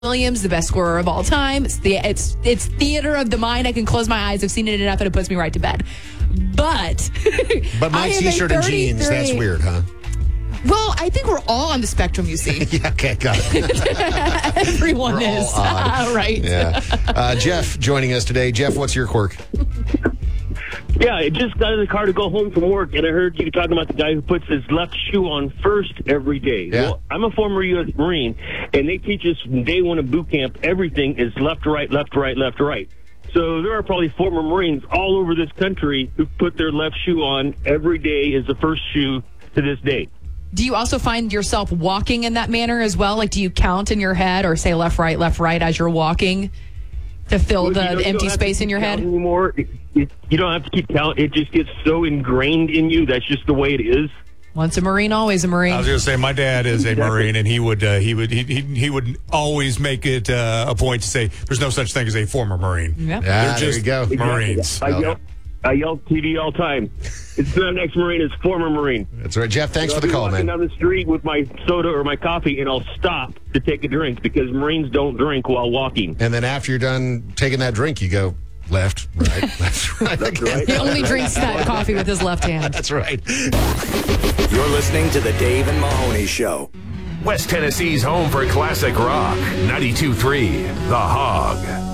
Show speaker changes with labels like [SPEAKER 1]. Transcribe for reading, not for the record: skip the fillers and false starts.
[SPEAKER 1] Williams, the best scorer of all time. It's theater of the mind. I can close my eyes. I've seen it enough that it puts me right to bed. But
[SPEAKER 2] my T-shirt and jeans, that's weird, huh?
[SPEAKER 1] Well, I think we're all on the spectrum, you see.
[SPEAKER 2] Yeah, okay, got it.
[SPEAKER 1] Everyone
[SPEAKER 2] We're
[SPEAKER 1] is.
[SPEAKER 2] all odd.
[SPEAKER 1] Right.
[SPEAKER 2] Yeah. Jeff joining us today. Jeff, what's your quirk?
[SPEAKER 3] Yeah, I just got in the car to go home from work, and I heard you talking about the guy who puts his left shoe on first every day.
[SPEAKER 2] Yeah.
[SPEAKER 3] Well, I'm a former U.S. Marine, and they teach us from day one of boot camp, everything is left to right, left to right, left to right. So there are probably former Marines all over this country who put their left shoe on every day as the first shoe to this day.
[SPEAKER 1] Do you also find yourself walking in that manner as well? Like, do you count in your head or say left, right as you're walking to fill the empty space in your head?
[SPEAKER 3] Anymore. You don't have to keep count. It just gets so ingrained in you. That's just the way it is.
[SPEAKER 1] Once a Marine, always a Marine.
[SPEAKER 4] I was going to say, my dad is a Marine, and he would always make it a point to say, "There's no such thing as a former Marine."
[SPEAKER 1] Yep.
[SPEAKER 2] They're just
[SPEAKER 4] there you go, Marines.
[SPEAKER 3] I yell TV all the time. It's not an ex-Marine, it's former Marine.
[SPEAKER 2] That's right. Jeff, thanks for the call,
[SPEAKER 3] man.
[SPEAKER 2] man.
[SPEAKER 3] I'll be walking down the street with my soda or my coffee, and I'll stop to take a drink because Marines don't drink while walking.
[SPEAKER 2] And then after you're done taking that drink, you go left, right, left, right.
[SPEAKER 3] That's right.
[SPEAKER 1] He only drinks that coffee with his left hand.
[SPEAKER 2] That's right.
[SPEAKER 5] You're listening to The Dave and Mahoney Show.
[SPEAKER 6] West Tennessee's home for classic rock. 92.3 The Hog.